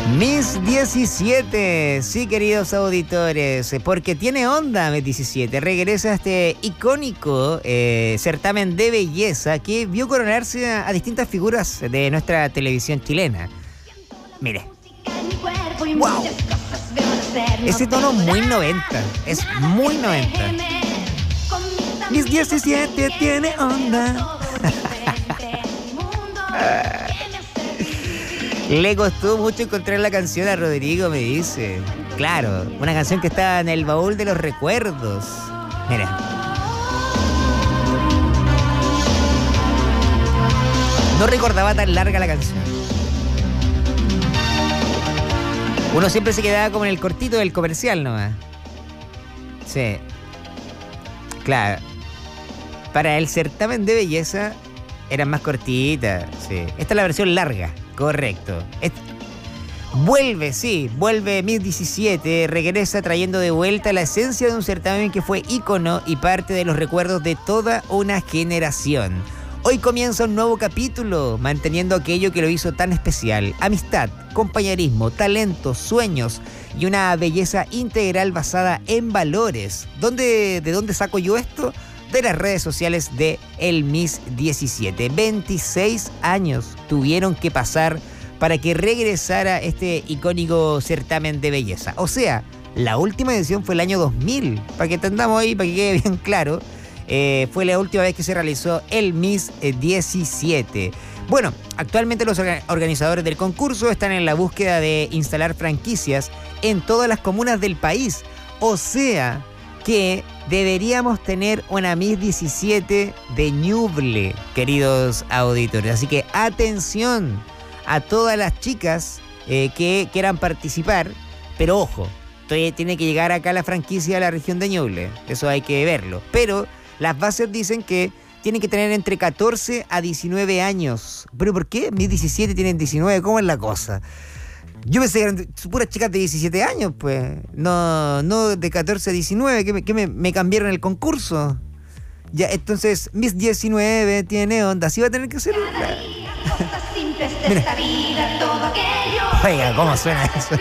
Miss 17, sí, queridos auditores, porque tiene onda Miss 17. Regresa este icónico certamen de belleza que vio coronarse a distintas figuras de nuestra televisión chilena. Mire. ¡Wow! Ese tono muy 90, es muy 90. Miss 17 tiene onda. Le costó mucho encontrar la canción a Rodrigo, me dice. Claro, una canción que está en el baúl de los recuerdos. Mira. No recordaba tan larga la canción. Uno siempre se quedaba como en el cortito del comercial nomás. Sí. Claro. Para el certamen de belleza eran más cortitas. Sí. Esta es la versión larga. Correcto. Vuelve Miss 17, regresa trayendo de vuelta la esencia de un certamen que fue ícono y parte de los recuerdos de toda una generación. Hoy comienza un nuevo capítulo, manteniendo aquello que lo hizo tan especial: amistad, compañerismo, talento, sueños y una belleza integral basada en valores. ¿De dónde saco yo esto? De las redes sociales de el Miss 17. 26 años tuvieron que pasar para que regresara este icónico certamen de belleza. O sea, la última edición fue el año 2000, para que entendamos ahí, para que quede bien claro. Fue la última vez que se realizó el Miss 17. Bueno, actualmente los organizadores del concurso están en la búsqueda de instalar franquicias en todas las comunas del país. O sea, que deberíamos tener una Miss 17 de Ñuble, queridos auditores. Así que atención a todas las chicas que quieran participar, pero ojo, tiene que llegar acá la franquicia a la región de Ñuble, eso hay que verlo. Pero las bases dicen que tienen que tener entre 14 a 19 años. ¿Pero por qué Miss 17 tienen 19? ¿Cómo es la cosa? Yo pensé que eran puras chicas de 17 años, pues. No de 14 a 19, que me cambiaron el concurso. Ya, entonces, Miss 19 tiene onda. Sí va a tener que ser. Oiga, ¿cómo suena eso?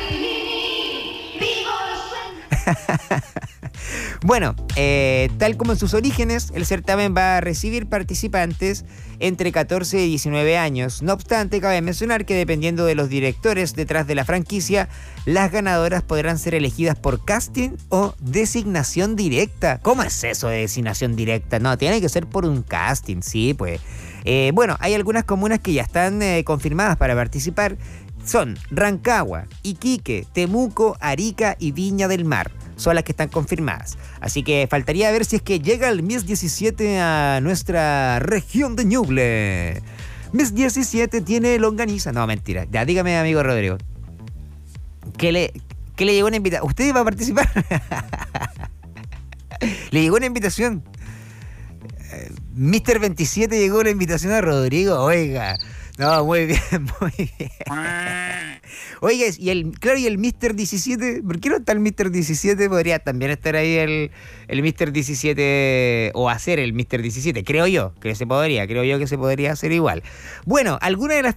Bueno, tal como en sus orígenes, el certamen va a recibir participantes entre 14 y 19 años. No obstante, cabe mencionar que dependiendo de los directores detrás de la franquicia, las ganadoras podrán ser elegidas por casting o designación directa. ¿Cómo es eso de designación directa? No, tiene que ser por un casting, sí, pues. Bueno, hay algunas comunas que ya están confirmadas para participar. Son Rancagua, Iquique, Temuco, Arica y Viña del Mar. Son las que están confirmadas. Así que faltaría ver si es que llega el Miss 17 a nuestra región de Ñuble. Miss 17 tiene longaniza. No, mentira. Ya, dígame, amigo Rodrigo. ¿Qué le llegó una invitación? ¿Usted va a participar? Le llegó una invitación. Mr. 27 llegó una invitación a Rodrigo. Oiga. No, muy bien, muy bien. Oiga, y el Mr. 17, ¿por qué no está el Mr. 17? Podría también estar ahí el Mr. 17 o hacer el Mr. 17, creo yo que se podría hacer igual. Bueno, algunas de las